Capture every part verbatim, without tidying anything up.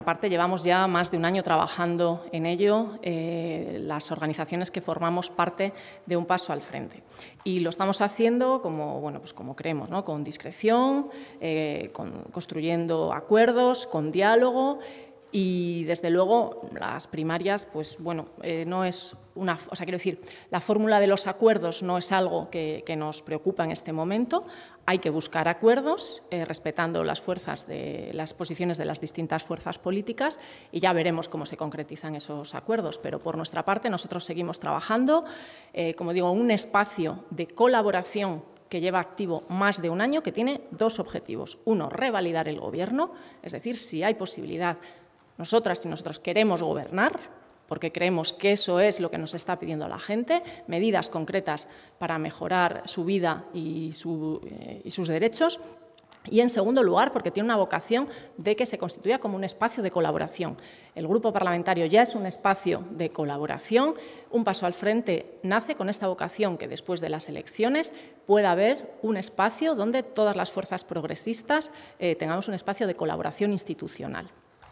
Aparte, llevamos ya más de un año trabajando en ello, eh, las organizaciones que formamos parte de Un Paso al Frente. Y lo estamos haciendo como, bueno, pues como creemos, ¿no? Con discreción, eh, con, construyendo acuerdos, con diálogo. Y, desde luego, las primarias, pues bueno, eh, no es una... O sea, quiero decir, la fórmula de los acuerdos no es algo que, que nos preocupa en este momento. Hay que buscar acuerdos, eh, respetando las fuerzas de las posiciones de las distintas fuerzas políticas, y ya veremos cómo se concretizan esos acuerdos. Pero, por nuestra parte, nosotros seguimos trabajando, eh, como digo, en un espacio de colaboración que lleva activo más de un año, que tiene dos objetivos. Uno, revalidar el Gobierno, es decir, si hay posibilidad. Nosotras y nosotros queremos gobernar, porque creemos que eso es lo que nos está pidiendo la gente, medidas concretas para mejorar su vida y, su, eh, y sus derechos. Y, en segundo lugar, porque tiene una vocación de que se constituya como un espacio de colaboración. El Grupo Parlamentario ya es un espacio de colaboración. Un Paso al Frente nace con esta vocación, que después de las elecciones pueda haber un espacio donde todas las fuerzas progresistas eh, tengamos un espacio de colaboración institucional.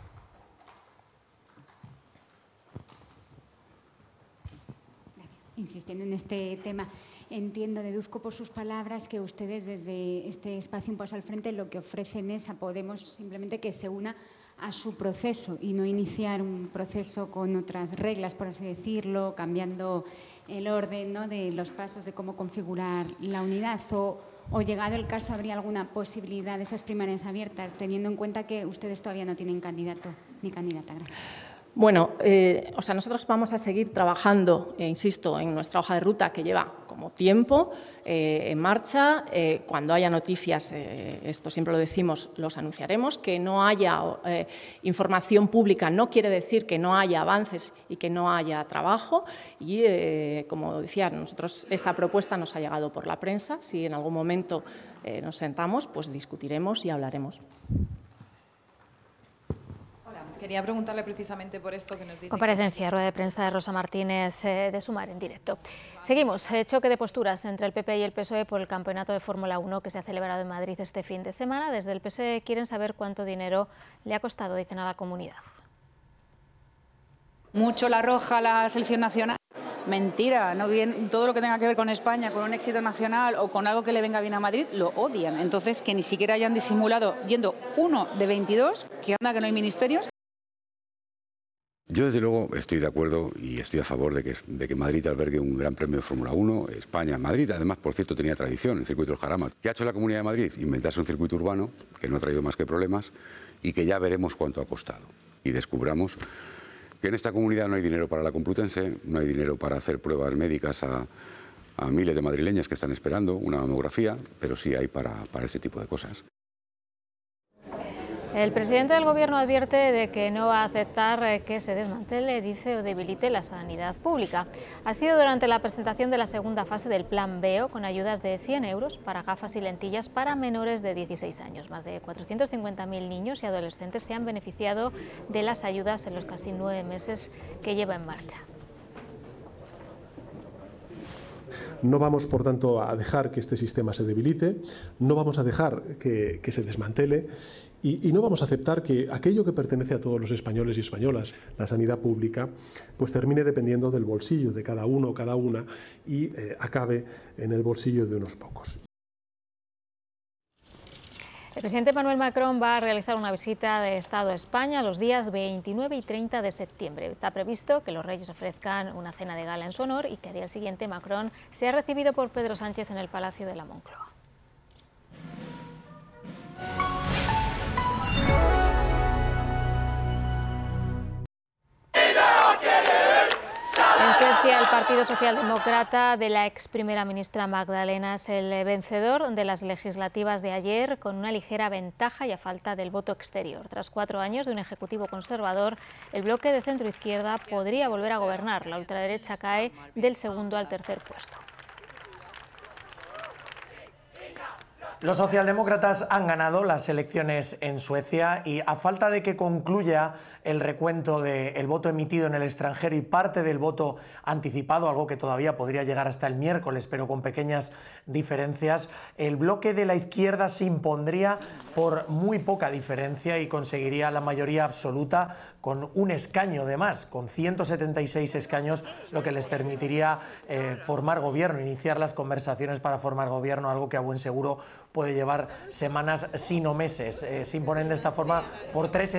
Insistiendo en este tema, entiendo, deduzco por sus palabras que ustedes desde este espacio Un Paso al Frente lo que ofrecen es a Podemos simplemente que se una a su proceso y no iniciar un proceso con otras reglas, por así decirlo, cambiando el orden, ¿no?, de los pasos de cómo configurar la unidad. O, o llegado el caso, ¿habría alguna posibilidad de esas primarias abiertas, teniendo en cuenta que ustedes todavía no tienen candidato ni candidata? Gracias. Bueno, eh, o sea, nosotros vamos a seguir trabajando, eh, insisto, en nuestra hoja de ruta, que lleva como tiempo eh, en marcha. Eh, cuando haya noticias, eh, esto siempre lo decimos, los anunciaremos. Que no haya eh, información pública no quiere decir que no haya avances y que no haya trabajo. Y, eh, como decía, nosotros esta propuesta nos ha llegado por la prensa. Si en algún momento eh, nos sentamos, pues discutiremos y hablaremos. Quería preguntarle precisamente por esto que nos dice. Comparecencia, rueda de prensa de Rosa Martínez eh, de Sumar en directo. Seguimos. Eh, choque de posturas entre el P P y el P S O E por el campeonato de Fórmula uno que se ha celebrado en Madrid este fin de semana. Desde el P S O E quieren saber cuánto dinero le ha costado, dicen, a la comunidad. Mucho la roja la selección nacional. Mentira, no, todo lo que tenga que ver con España, con un éxito nacional o con algo que le venga bien a Madrid, lo odian. Entonces, que ni siquiera hayan disimulado yendo uno de veintidós, que anda que no hay ministerios. Yo, desde luego, estoy de acuerdo y estoy a favor de que, de que Madrid albergue un gran premio de Fórmula uno. España, Madrid, además, por cierto, tenía tradición, el circuito del Jarama. ¿Qué ha hecho la Comunidad de Madrid? Inventarse un circuito urbano que no ha traído más que problemas y que ya veremos cuánto ha costado. Y descubramos que en esta comunidad no hay dinero para la Complutense, no hay dinero para hacer pruebas médicas a, a miles de madrileñas que están esperando una mamografía, pero sí hay para, para este tipo de cosas. El presidente del Gobierno advierte de que no va a aceptar que se desmantele, dice, o debilite la sanidad pública. Ha sido durante la presentación de la segunda fase del Plan B E O, con ayudas de cien euros para gafas y lentillas para menores de dieciséis años. Más de cuatrocientos cincuenta mil niños y adolescentes se han beneficiado de las ayudas en los casi nueve meses que lleva en marcha. No vamos, por tanto, a dejar que este sistema se debilite, no vamos a dejar que, que se desmantele y, y no vamos a aceptar que aquello que pertenece a todos los españoles y españolas, la sanidad pública, pues termine dependiendo del bolsillo de cada uno o cada una y eh, acabe en el bolsillo de unos pocos. El presidente Emmanuel Macron va a realizar una visita de Estado a España los días veintinueve y treinta de septiembre. Está previsto que los reyes ofrezcan una cena de gala en su honor y que al día siguiente Macron sea recibido por Pedro Sánchez en el Palacio de la Moncloa. En Suecia, el Partido Socialdemócrata de la ex primera ministra Magdalena es el vencedor de las legislativas de ayer, con una ligera ventaja y a falta del voto exterior. Tras cuatro años de un ejecutivo conservador, el bloque de centro-izquierda podría volver a gobernar. La ultraderecha cae del segundo al tercer puesto. Los socialdemócratas han ganado las elecciones en Suecia y a falta de que concluya el recuento del voto emitido en el extranjero y parte del voto anticipado, algo que todavía podría llegar hasta el miércoles, pero con pequeñas diferencias, el bloque de la izquierda se impondría por muy poca diferencia y conseguiría la mayoría absoluta con un escaño de más, con ciento setenta y seis escaños, lo que les permitiría eh, formar gobierno, iniciar las conversaciones para formar gobierno, algo que a buen seguro puede llevar semanas, si no meses. Eh, se imponen de esta forma por tres